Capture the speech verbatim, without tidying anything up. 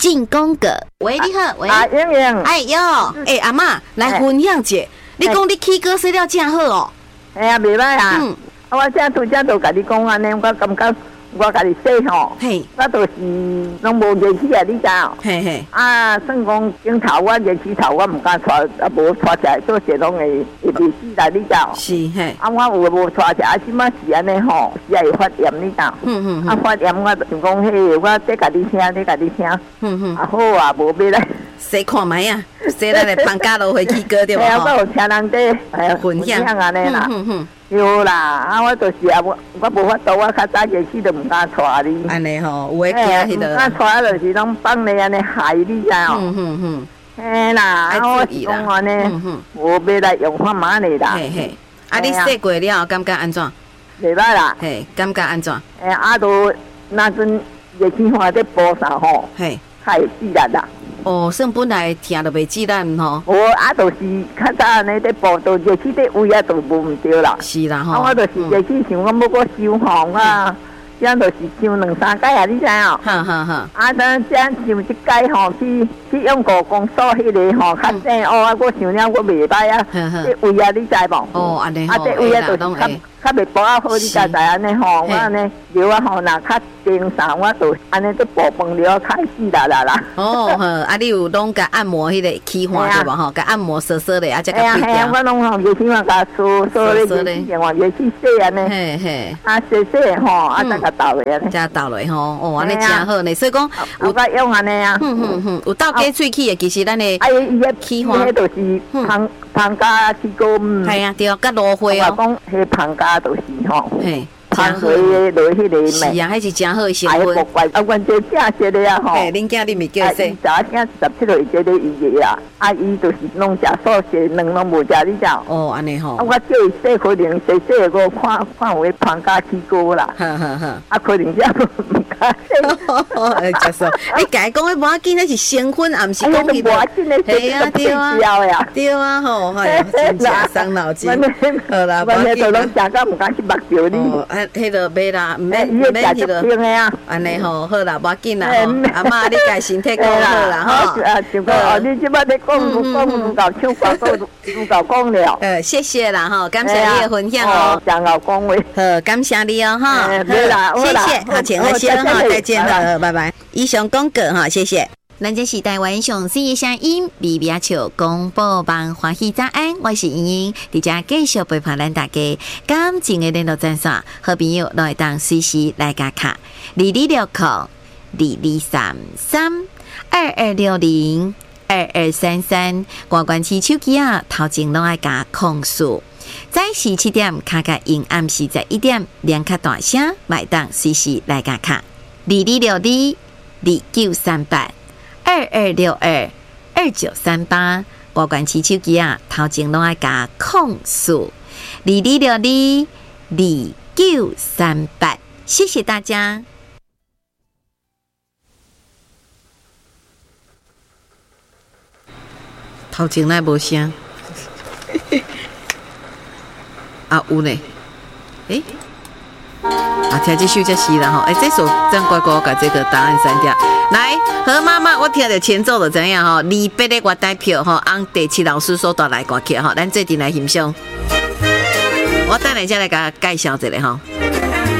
进宫格。喂，你好，喂， 啊，莹莹， 哎哟，哎阿嬷来分享者，你讲你起歌说了真好哦。 哎呀，袂歹啊。 嗯， 啊，我正拄则都甲你讲安尼，我感觉我甲你说吼， 嘿， 我就是拢无热气啊，你知哦？ 嘿嘿， 啊，算讲镜头我热气头我毋敢带，啊无带起来做些拢会会袂死啦，你知哦？ 是嘿， 啊，我有无带起来，啊，即摆是安尼吼，是会发炎，你知？ 嗯嗯啊，发炎我就讲迄，我得甲你听，得甲你听。 嗯嗯， 啊好啊，无要来。 谁看卖啊？谁来来放假落回起歌对吧？ 哎呀，我有听人在哎分享安尼啦。 嗯嗯有啦，啊，我就是啊，我我无法度，我较早热死都毋敢带你。 安尼吼，有诶惊迄个。 毋敢带就是拢放你安尼害你知哦。 嗯嗯嗯。 嘿啦，啊，我是讲安尼，无要来用看马哩啦。 嘿嘿，啊，你洗过了，感觉安怎？ 袂歹啦。 嘿，感觉安怎？ 诶，啊，都那阵热气花在播上吼，嘿，太自然啦。 哦，算本来听都袂自然吼。 无啊，就是较早安尼在播，都热气在位啊，都无毋对啦。 是啦吼。 啊，我就是热气想我要搁修吼，我这样就是修两三届啊，你知哦？ 哈哈哈。 啊，等这样修一届吼，去去用国公所迄个吼，较正哦，啊，我想了我袂歹啊，这位啊，你知无？ 哦，安尼吼。啊，这位啊，就是较较袂播啊好，你知知安尼吼，我安尼料啊吼，若较精神，我就安尼在播饭料开始啦啦啦。 哦呵，啊，你有拢甲按摩迄个起花对无吼？甲按摩缩缩咧，啊，才甲对掉。我拢吼，热气嘛，甲缩缩咧，热气电话热气洗安尼。 嘿嘿。 啊，洗洗吼，啊，再甲倒落安尼。 再倒落吼，哦，安尼真好呢。所以讲有甲用安尼啊。 哼哼哼，有倒加喙齿的，其实咱的啊，伊迄起花，迄就是芳芳家起膏。 系啊，对，甲芦花哦。 我讲迄芳家就是吼。 嘿。 芳花落迄个是啊，迄是真好的成分。哎，怪啊，阮这正式的啊吼。 嘿，恁囝你咪叫说。 啊，伊早正十七岁这个伊个啦，啊，伊就是拢食素食，卵拢无食，你知？ 哦，安尼吼。 啊，我叫伊洗可能洗洗个看看有芳家起膏啦。 哈哈哈。 啊，可能遮毋敢洗。 哎，真爽！你家讲迄无要紧，那是成分，也毋是讲迄个。 系啊，对啊，对啊，吼，哎呀，真正伤脑筋。好啦， 无要紧。拢食到毋敢去目睭你。 啊，迄个买啦，毋免毋免迄个。安尼吼，好啦，无要紧啦，阿嬷你家身体顾好啦，吼。 啊，就讲哦，你即摆咧讲讲唔够唱歌，都唔够讲了。 呃，谢谢啦，吼，感谢你的分享哦。 真够讲话。 好，感谢你哦，哈。 对啦， 谢谢，好，请喝先哈，再见了，拜拜。以上讲过哈，谢谢。咱这是台湾上水的声音，微微笑广播网欢喜早安，我是莹莹，伫遮继续陪伴咱大家。感情的联络专线，好朋友都会当随时来加卡，二二六零二二三三二二六零二二三三，挂关起手机啊，头前拢爱加控诉。早时七点卡卡因暗时在一点，连卡大声，买当随时来加卡，二二六二二九三八。二二六二二九三八，挂关起手机啊，头前拢爱加控诉，二二六二二九三八，谢谢大家。头前来无声，啊有呢，诶、欸。啊，听这首才是啦吼！哎、欸，这首真乖乖，我把这个答案删掉。来，何妈妈，我听着前奏就怎样吼？二八的我代票吼，按第七老师所带来歌曲吼，咱最近来欣赏。我等下再来甲介绍一下吼。